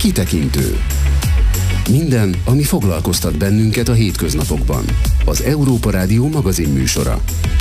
Kitekintő. Minden, ami foglalkoztat bennünket a hétköznapokban. Az Európa Rádió magazinműsora.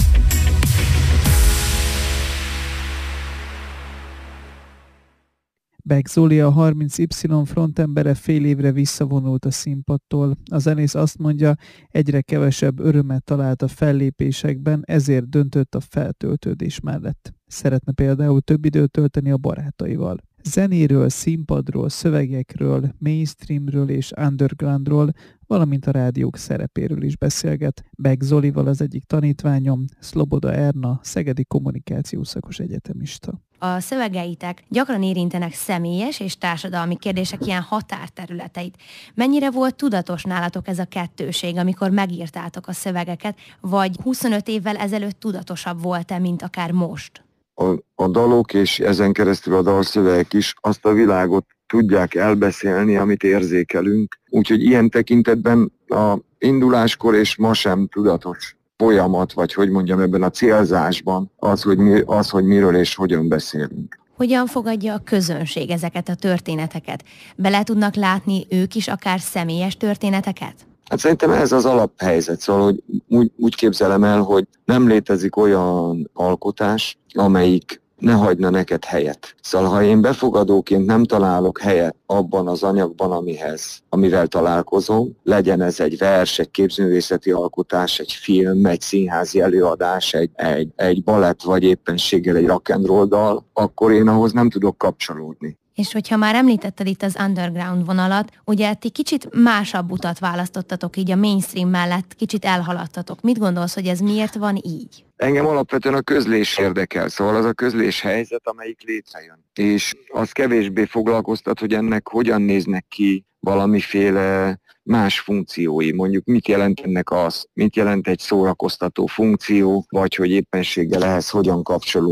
Beck Zoli, a 30Y frontembere fél évre visszavonult a színpadtól. A zenész azt mondja, egyre kevesebb örömet talált a fellépésekben, ezért döntött a feltöltődés mellett. Szeretne például több időt tölteni a barátaival. Zenéről, színpadról, szövegekről, mainstreamről és undergroundról, valamint a rádiók szerepéről is beszélget. Beck Zolival, az egyik tanítványom, Szloboda Erna, szegedi kommunikációszakos egyetemista. A szövegeitek gyakran érintenek személyes és társadalmi kérdések ilyen határterületeit. Mennyire volt tudatos nálatok ez a kettőség, amikor megírtátok a szövegeket, vagy 25 évvel ezelőtt tudatosabb volt-e, mint akár most? A dalok és ezen keresztül a dalszövegek is azt a világot tudják elbeszélni, amit érzékelünk. Úgyhogy ilyen tekintetben a induláskor és ma sem tudatos folyamat, vagy hogy mondjam, ebben a célzásban az, hogy miről és hogyan beszélünk. Hogyan fogadja a közönség ezeket a történeteket? Bele tudnak látni ők is akár személyes történeteket? Hát szerintem ez az alaphelyzet, szóval hogy úgy képzelem el, hogy nem létezik olyan alkotás, amelyik ne hagyna neked helyet. Szóval ha én befogadóként nem találok helyet abban az anyagban, amivel találkozom, legyen ez egy vers, egy képzőművészeti alkotás, egy film, egy színházi előadás, egy balett vagy éppenséggel egy rock and roll dal, akkor én ahhoz nem tudok kapcsolódni. És hogyha már említetted itt az underground vonalat, ugye ti kicsit másabb utat választottatok így a mainstream mellett, kicsit elhaladtatok. Mit gondolsz, hogy ez miért van így? Engem alapvetően a közlés érdekel, szóval az a közlés helyzet, amelyik létrejön. És az kevésbé foglalkoztat, hogy ennek hogyan néznek ki valamiféle más funkciói, mondjuk mit jelent egy szórakoztató funkció, vagy hogy éppenséggel ehhez hogyan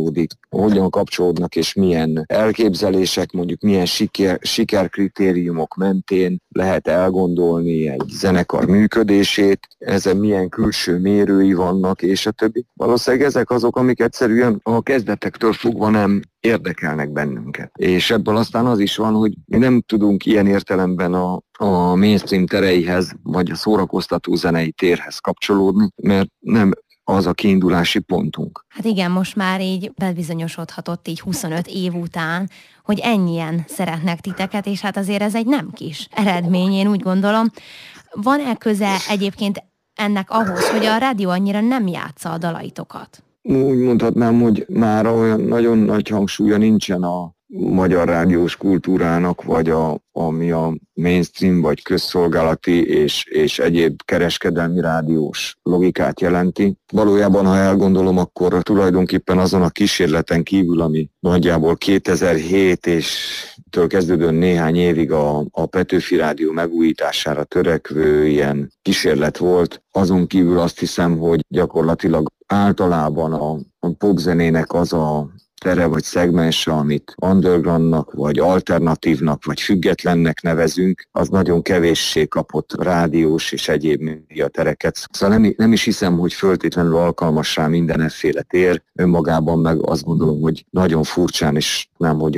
kapcsolódnak és milyen elképzelések, mondjuk milyen sikerkritériumok mentén lehet elgondolni egy zenekar működését, ezen milyen külső mérői vannak, és a többi. Valószínűleg ezek azok, amik egyszerűen a kezdetektől fogva nem érdekelnek bennünket. És ebből aztán az is van, hogy mi nem tudunk ilyen értelemben a mainstream tereihez, vagy a szórakoztató zenei térhez kapcsolódni, mert nem az a kiindulási pontunk. Hát igen, most már így bebizonyosodhatott így 25 év után, hogy ennyien szeretnek titeket, és hát azért ez egy nem kis eredmény, én úgy gondolom. Van-e köze egyébként ennek ahhoz, hogy a rádió annyira nem játsza a dalaitokat? Úgy mondhatnám, hogy már olyan nagyon nagy hangsúlya nincsen a magyar rádiós kultúrának, vagy ami a mainstream, vagy közszolgálati és egyéb kereskedelmi rádiós logikát jelenti. Valójában, ha elgondolom, akkor tulajdonképpen azon a kísérleten kívül, ami nagyjából 2007 és től kezdődően néhány évig a Petőfi Rádió megújítására törekvő ilyen kísérlet volt, azon kívül azt hiszem, hogy gyakorlatilag általában a popzenének az a tere vagy szegmense, amit undergroundnak, vagy alternatívnak, vagy függetlennek nevezünk, az nagyon kevéssé kapott rádiós és egyéb médiatereket. Szóval nem is hiszem, hogy föltétlenül alkalmassá minden efféle tér. Önmagában meg azt gondolom, hogy nagyon furcsán is nem, hogy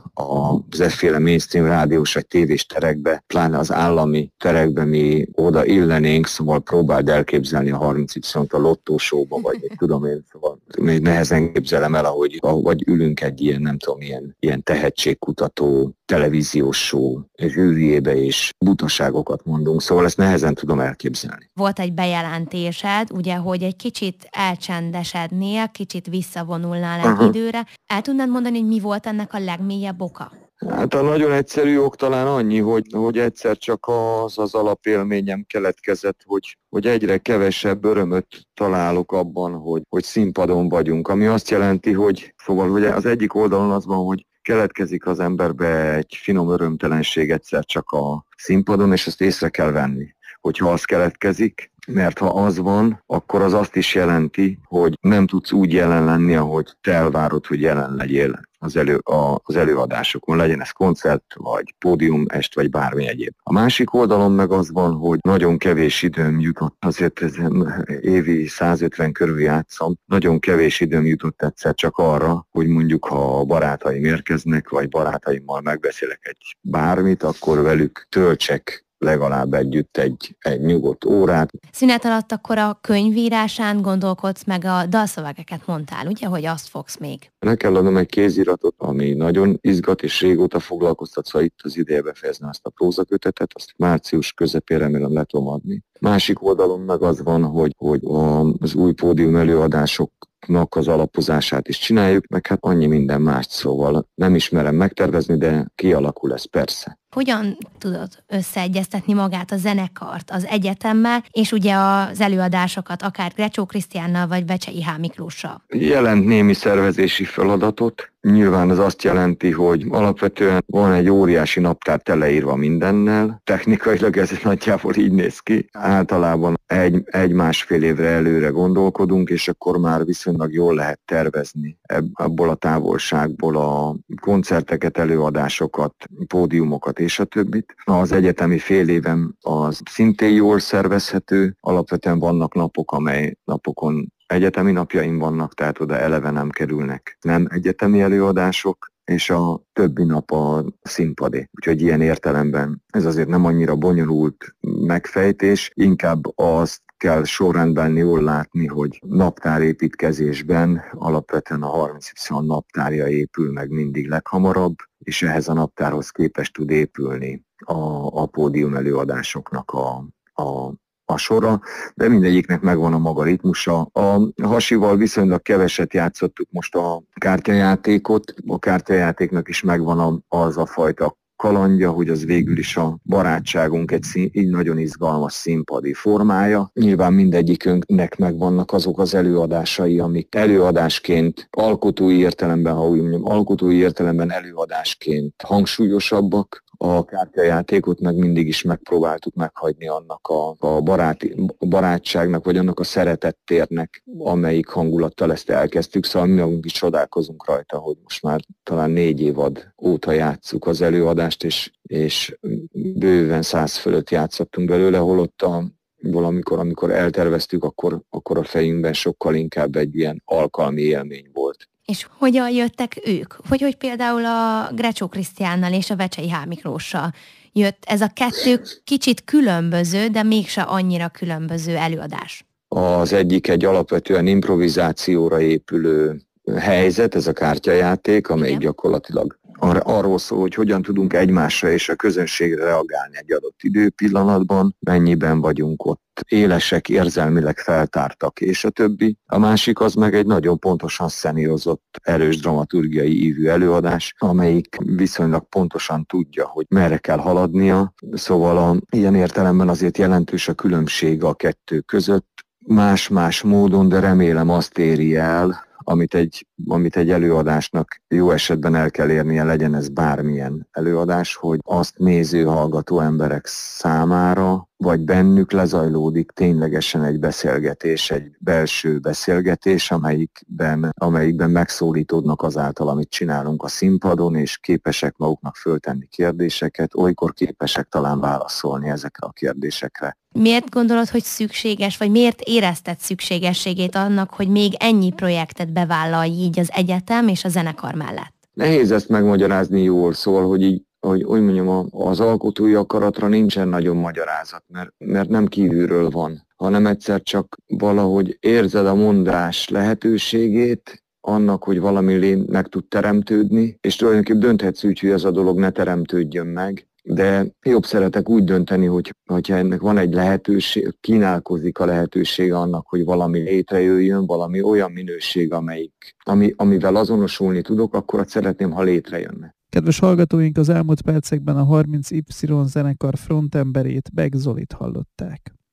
az efféle mainstream rádiós vagy tévés terekbe, pláne az állami terekbe mi oda illenénk, szóval próbáld elképzelni a 30Y-t a lottósóba, vagy tudom én, szóval még nehezen képzelem el, ahogy ülünk egy ilyen, nem tudom, ilyen tehetségkutató televíziós show zsűriébe és butaságokat mondunk, szóval ezt nehezen tudom elképzelni. Volt egy bejelentésed, ugye, hogy egy kicsit elcsendesednél, kicsit visszavonulnál egy időre. El tudnád mondani, hogy mi volt ennek a legmélyebb oka? Hát a nagyon egyszerű ok talán annyi, hogy egyszer csak az alapélményem keletkezett, hogy egyre kevesebb örömöt találok abban, hogy színpadon vagyunk, ami azt jelenti, hogy az egyik oldalon az van, hogy keletkezik az emberbe egy finom örömtelenség egyszer csak a színpadon, és ezt észre kell venni. Hogyha az keletkezik, mert ha az van, akkor az azt is jelenti, hogy nem tudsz úgy jelen lenni, ahogy te elvárod, hogy jelen legyél az előadásokon, legyen ez koncert, vagy pódiumest, vagy bármi egyéb. A másik oldalon meg az van, hogy nagyon kevés időm jutott, azért ez évi 150 körül játszom, nagyon kevés időm jutott egyszer csak arra, hogy mondjuk ha barátaim érkeznek, vagy barátaimmal megbeszélek egy bármit, akkor velük töltsek legalább együtt egy nyugodt órát. Szünet alatt akkor a könyvírásán gondolkodsz, meg a dalszövegeket mondtál, ugye, hogy azt fogsz még? Le kell adnom egy kéziratot, ami nagyon izgat, és régóta foglalkoztat, szóval itt az ideje befejezni azt a prózakötetet, azt március közepén remélem le tudom adni. Másik oldalon meg az van, hogy az új pódium előadásoknak az alapozását is csináljuk, meg hát annyi minden más, szóval nem ismerem megtervezni, de kialakul ez persze. Hogyan tudod összeegyeztetni magát a zenekart az egyetemmel, és ugye az előadásokat akár Grecsó Krisztiánnal vagy Vecsei H. Miklóssal? Jelent némi szervezési feladatot. Nyilván ez azt jelenti, hogy alapvetően van egy óriási naptár teleírva mindennel. Technikailag ez nagyjából így néz ki. Általában egy-másfél évre előre gondolkodunk, és akkor már viszonylag jól lehet tervezni abból a távolságból a koncerteket, előadásokat, pódiumokat és a többit. Az egyetemi fél évem az szintén jól szervezhető. Alapvetően vannak napok, amely napokon egyetemi napjaim vannak, tehát oda eleve nem kerülnek nem egyetemi előadások, és a többi nap a színpadé. Úgyhogy ilyen értelemben ez azért nem annyira bonyolult megfejtés, inkább azt kell sorrendben jól látni, hogy naptárépítkezésben alapvetően a 30Y naptárja épül meg mindig leghamarabb, és ehhez a naptárhoz képest tud épülni a pódium előadásoknak a sora, de mindegyiknek megvan a maga ritmusa. A Hasival viszonylag keveset játszottuk most a kártyajátékot. A kártyajátéknak is megvan az a fajta kalandja, hogy az végül is a barátságunk így nagyon izgalmas színpadi formája. Nyilván mindegyikünknek megvannak azok az előadásai, amik előadásként, alkotói értelemben, ha úgy mondjam, alkotói értelemben előadásként hangsúlyosabbak. A kártyajátékot meg mindig is megpróbáltuk meghagyni annak a barátságnak, vagy annak a szeretettérnek, amelyik hangulattal ezt elkezdtük, szóval mi magunk is csodálkozunk rajta, hogy most már talán 4 évad óta játsszuk az előadást, és bőven 100 fölött játszottunk belőle, holott valamikor, amikor elterveztük, akkor a fejünkben sokkal inkább egy ilyen alkalmi élmény volt. És hogyan jöttek ők? Hogy például a Grecsó Krisztiánnal és a Vecsei H. Miklóssal jött ez a kettő kicsit különböző, de mégse annyira különböző előadás? Az egyik egy alapvetően improvizációra épülő helyzet, ez a kártyajáték, amelyik gyakorlatilag arról szól, hogy hogyan tudunk egymásra és a közönségre reagálni egy adott időpillanatban, mennyiben vagyunk ott élesek, érzelmileg feltártak, és a többi. A másik az meg egy nagyon pontosan szenírozott, erős dramaturgiai ívű előadás, amelyik viszonylag pontosan tudja, hogy merre kell haladnia. Szóval ilyen értelemben azért jelentős a különbség a kettő között. Más-más módon, de remélem azt éri el, amit egy előadásnak jó esetben el kell érnie, legyen ez bármilyen előadás, hogy azt néző, hallgató emberek számára, vagy bennük lezajlódik ténylegesen egy beszélgetés, egy belső beszélgetés, amelyikben megszólítódnak azáltal, amit csinálunk a színpadon, és képesek maguknak föltenni kérdéseket, olykor képesek talán válaszolni ezekre a kérdésekre. Miért gondolod, hogy szükséges, vagy miért érezted szükségességét annak, hogy még ennyi projektet bevállalj így az egyetem és a zenekar mellett? Nehéz ezt megmagyarázni jól, szóval, hogy úgy mondjam, az alkotói akaratra nincsen nagyon magyarázat, mert nem kívülről van, hanem egyszer csak valahogy érzed a mondás lehetőségét, annak, hogy valami meg tud teremtődni, és tulajdonképpen dönthetsz úgy, hogy ez a dolog ne teremtődjön meg, de jobb szeretek úgy dönteni, hogyha ennek van egy lehetőség, kínálkozik a lehetősége annak, hogy valami létrejöjjön, valami olyan minőség, amivel azonosulni tudok, akkor azt szeretném, ha létrejönne. Kedves hallgatóink, az elmúlt percekben a 30Y zenekar frontemberét, Beck Zolit hallották.